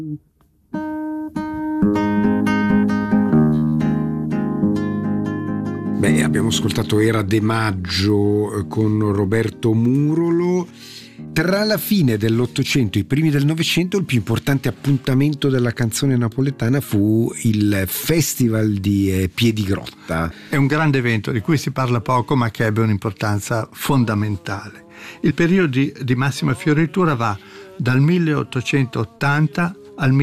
Beh, abbiamo ascoltato Era de Maggio con Roberto Murolo. Tra la fine dell'Ottocento e i primi del Novecento il più importante appuntamento della canzone napoletana fu il Festival di Piedigrotta. È un grande evento di cui si parla poco ma che ebbe un'importanza fondamentale. Il periodo di massima fioritura va dal 1880 al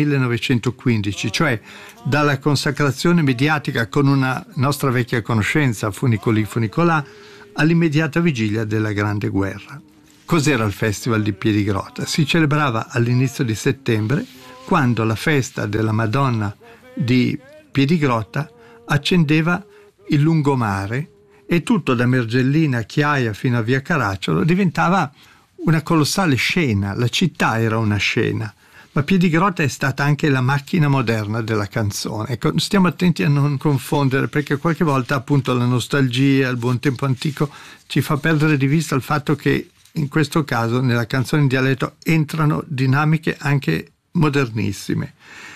1915, cioè dalla consacrazione mediatica con una nostra vecchia conoscenza, Funicolì Funicolà, all'immediata vigilia della Grande Guerra. Cos'era il Festival di Piedigrotta? Si celebrava all'inizio di settembre, quando la festa della Madonna di Piedigrotta accendeva il lungomare e tutto da Mergellina a Chiaia fino a Via Caracciolo diventava una colossale scena, la città era una scena. Ma Piedigrotta è stata anche la macchina moderna della canzone. Ecco, stiamo attenti a non confondere, perché qualche volta appunto la nostalgia, il buon tempo antico ci fa perdere di vista il fatto che in questo caso nella canzone in dialetto entrano dinamiche anche modernissime.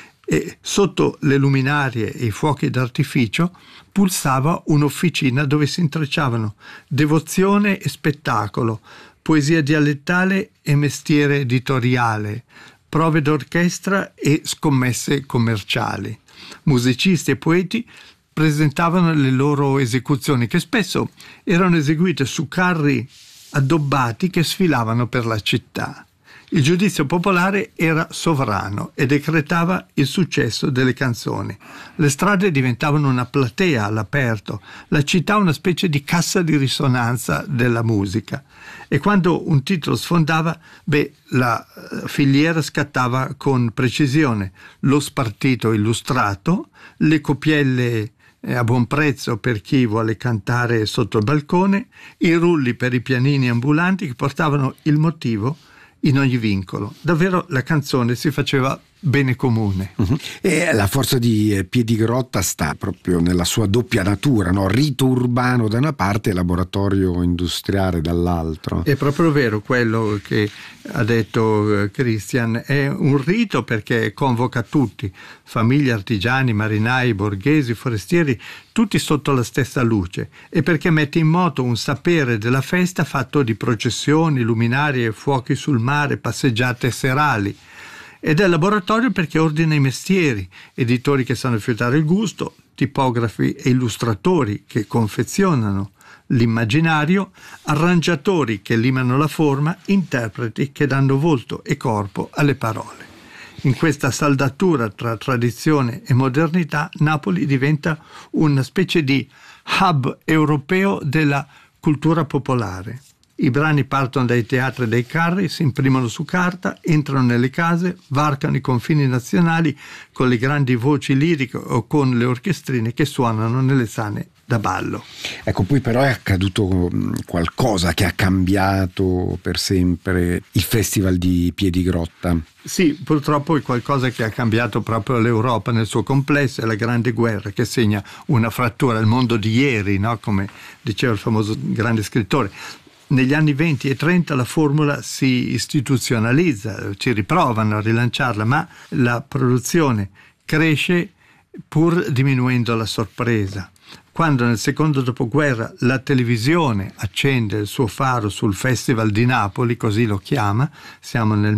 E sotto le luminarie e i fuochi d'artificio pulsava un'officina dove si intrecciavano devozione e spettacolo, poesia dialettale e mestiere editoriale, prove d'orchestra e scommesse commerciali. Musicisti e poeti presentavano le loro esecuzioni, che spesso erano eseguite su carri addobbati che sfilavano per la città. Il giudizio popolare era sovrano e decretava il successo delle canzoni. Le strade diventavano una platea all'aperto, la città una specie di cassa di risonanza della musica. E quando un titolo sfondava, la filiera scattava con precisione. Lo spartito illustrato, le copielle a buon prezzo per chi vuole cantare sotto il balcone, i rulli per i pianini ambulanti che portavano il motivo in ogni vincolo. Davvero la canzone si faceva bene comune. E la forza di Piedigrotta sta proprio nella sua doppia natura, no? Rito urbano da una parte e laboratorio industriale dall'altro. È proprio vero quello che ha detto Christian, è un rito perché convoca tutti, famiglie, artigiani, marinai, borghesi, forestieri, tutti sotto la stessa luce, e perché mette in moto un sapere della festa fatto di processioni, luminarie, fuochi sul mare, passeggiate serali. Ed è laboratorio perché ordina i mestieri, editori che sanno fiutare il gusto, tipografi e illustratori che confezionano l'immaginario, arrangiatori che limano la forma, interpreti che danno volto e corpo alle parole. In questa saldatura tra tradizione e modernità, Napoli diventa una specie di hub europeo della cultura popolare. I brani partono dai teatri e dai carri, si imprimono su carta, entrano nelle case, varcano i confini nazionali con le grandi voci liriche o con le orchestrine che suonano nelle sale da ballo. Ecco, poi però è accaduto qualcosa che ha cambiato per sempre il Festival di Piedigrotta. Sì, purtroppo è qualcosa che ha cambiato proprio l'Europa nel suo complesso, è la Grande Guerra che segna una frattura, il mondo di ieri, no? Come diceva il famoso grande scrittore. Negli anni 20 e 30 la formula si istituzionalizza, ci riprovano a rilanciarla, ma la produzione cresce pur diminuendo la sorpresa. Quando nel secondo dopoguerra la televisione accende il suo faro sul Festival di Napoli, così lo chiama, siamo nel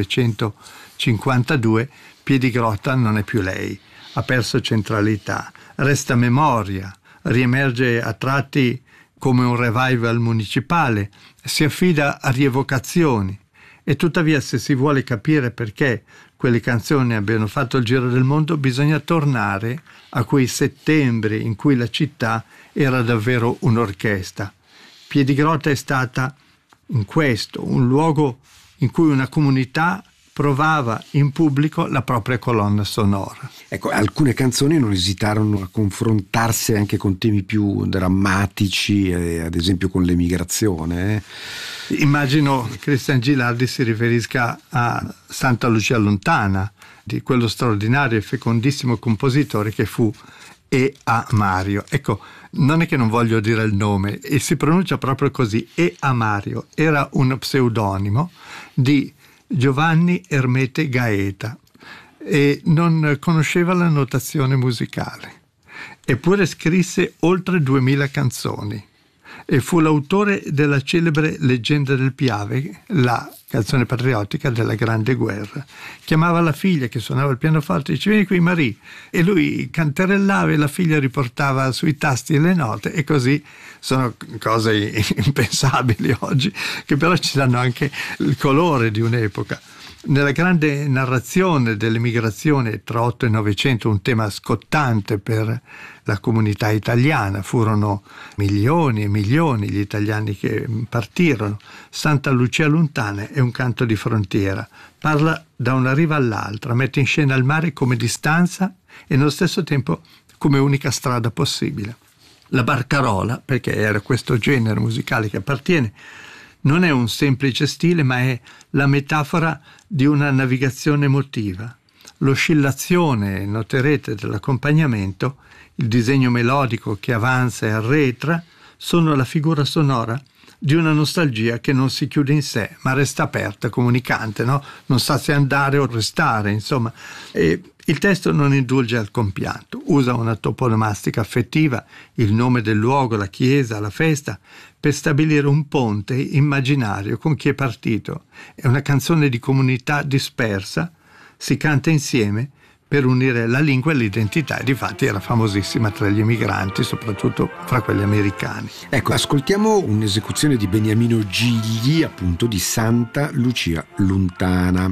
1952, Piedigrotta non è più lei, ha perso centralità, resta memoria, riemerge a tratti come un revival municipale, si affida a rievocazioni. E tuttavia, se si vuole capire perché quelle canzoni abbiano fatto il giro del mondo, bisogna tornare a quei settembri in cui la città era davvero un'orchestra. Piedigrotta è stata in questo un luogo in cui una comunità provava in pubblico la propria colonna sonora. Ecco, alcune canzoni non esitarono a confrontarsi anche con temi più drammatici, ad esempio con l'emigrazione. Immagino Christian Gilardi si riferisca a Santa Lucia Lontana, di quello straordinario e fecondissimo compositore che fu E. A. Mario. Ecco, non è che non voglio dire il nome, e si pronuncia proprio così, E. A. Mario. Era uno pseudonimo di Giovanni Ermete Gaeta. e non conosceva la notazione musicale. Eppure scrisse oltre 2000 canzoni e fu l'autore della celebre Leggenda del Piave, la canzone patriottica della Grande Guerra. Chiamava la figlia che suonava il pianoforte e diceva: vieni qui Marie, e lui canterellava e la figlia riportava sui tasti le note, e così. Sono cose impensabili oggi, che però ci danno anche il colore di un'epoca. Nella grande narrazione dell'emigrazione tra 8 e 900, un tema scottante per la comunità italiana, furono milioni e milioni gli italiani che partirono. Santa Lucia lontana è un canto di frontiera, parla da una riva all'altra, mette in scena il mare come distanza e nello stesso tempo come unica strada possibile. La barcarola, perché era questo genere musicale che appartiene, non è un semplice stile, ma è la metafora di una navigazione emotiva. L'oscillazione, noterete, dell'accompagnamento, il disegno melodico che avanza e arretra, sono la figura sonora di una nostalgia che non si chiude in sé, ma resta aperta, comunicante, no? Non sa se andare o restare, insomma. E il testo non indulge al compianto, usa una toponomastica affettiva, il nome del luogo, la chiesa, la festa, per stabilire un ponte immaginario con chi è partito. È una canzone di comunità dispersa, si canta insieme per unire la lingua e l'identità, e difatti era famosissima tra gli emigranti, soprattutto fra quelli americani. Ecco, ascoltiamo un'esecuzione di Beniamino Gigli, appunto, di Santa Lucia lontana.